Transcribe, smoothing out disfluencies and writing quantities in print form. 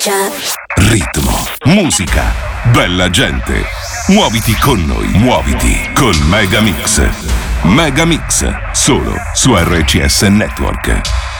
Ritmo, musica, bella gente. Muoviti con noi, muoviti con Megamix. Megamix, solo su RCS Network.